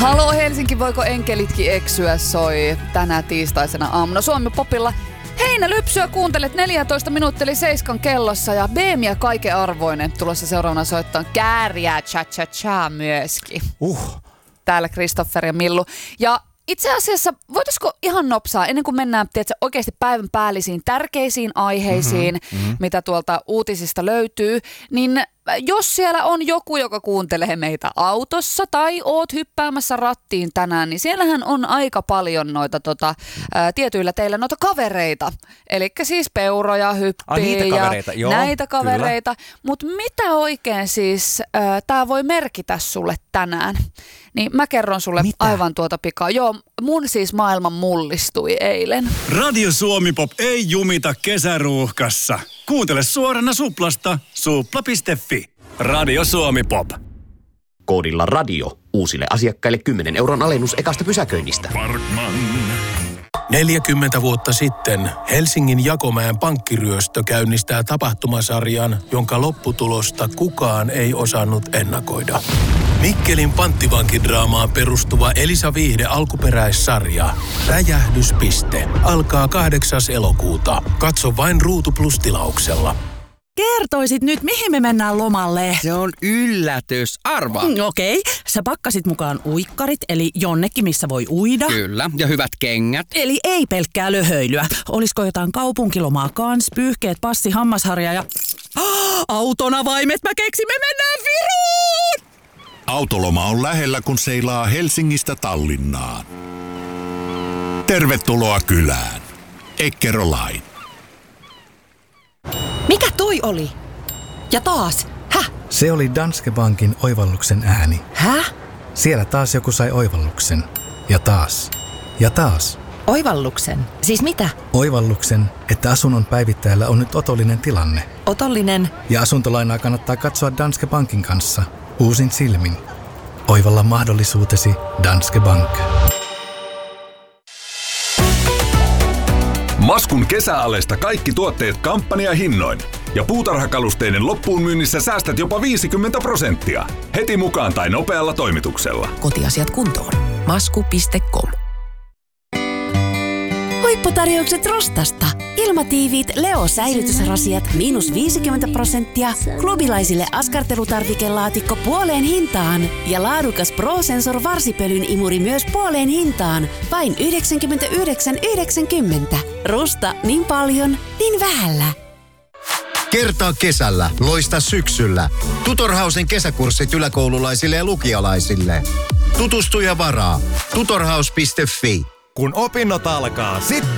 Halo Helsinki, voiko enkelitkin eksyä, soi tänä tiistaisena aamuna Suomi Popilla. Heinälypsyä kuuntelet 14 minuuttia eli 7 kellossa ja Beemia kaiken arvoinen tulossa seuraavana soittaa kääriä cha-cha-cha myöskin. Täällä Kristoffer ja Millu. Ja itse asiassa voitaisiko ihan nopsaa, ennen kuin mennään oikeasti päivän päällisiin tärkeisiin aiheisiin, mitä tuolta uutisista löytyy, niin jos siellä on joku, joka kuuntelee meitä autossa tai oot hyppäämässä rattiin tänään, niin siellähän on aika paljon noita tietyillä teillä noita kavereita. Eli siis peuroja, hyppiä ja näitä kavereita. Mutta mitä oikein siis tää voi merkitä sulle tänään? Niin mä kerron sulle aivan tuota pikaa. Joo, mun siis maailma mullistui eilen. Radio Suomi Pop ei jumita kesäruuhkassa. Kuuntele suorana Suplasta supla.fi. Radio Suomi Pop. Koodilla radio uusille asiakkaille 10 € alennus ekasta pysäköinnistä. Parkman. 40 vuotta sitten Helsingin Jakomäen pankkiryöstö käynnistää tapahtumasarjan, jonka lopputulosta kukaan ei osannut ennakoida. Mikkelin panttivankidraamaan perustuva Elisa Viihde alkuperäissarja Räjähdyspiste alkaa 8. elokuuta. Katso vain Ruutu Plus -tilauksella. Kertoisit nyt, mihin me mennään lomalle? Se on yllätys. Arvaa. Okei. Sä pakkasit mukaan uikkarit, eli jonnekin, missä voi uida. Kyllä, ja hyvät kengät. Eli ei pelkkää löhöilyä. Olisiko jotain kaupunkilomaa kans, pyyhkeet, passi, hammasharja ja... autonavaimet, mä keksin, me mennään Viruun! Autoloma on lähellä, kun seilaa Helsingistä Tallinnaan. Tervetuloa kylään. Eckerö Line. Mikä toi oli? Ja taas. Häh? Se oli Danske Bankin oivalluksen ääni. Häh? Siellä taas joku sai oivalluksen. Ja taas. Ja taas. Oivalluksen? Siis mitä? Oivalluksen, että asunnon päivittäjällä on nyt otollinen tilanne. Otollinen? Ja asuntolainaa kannattaa katsoa Danske Bankin kanssa. Uusin silmin. Oivalla mahdollisuutesi Danske Bank. Maskun kesäalesta kaikki tuotteet kampanjahinnoin. Ja puutarhakalusteiden loppuun myynnissä säästät jopa 50%. Heti mukaan tai nopealla toimituksella. Kotiasiat kuntoon. Masku.com. Huipputarjoukset Rostasta. Ilmatiiviit Leo-säilytysrasiat -50%, klubilaisille askartelutarvikelaatikko puoleen hintaan ja laadukas Pro-Sensor varsipölyn imuri myös puoleen hintaan. Vain 99,90. Rusta niin paljon, niin vähällä. Kertaa kesällä, loista syksyllä. Tutorhausen kesäkurssit yläkoululaisille ja lukiolaisille. Tutustu ja varaa. Tutorhaus.fi. Kun opinnot alkaa, sit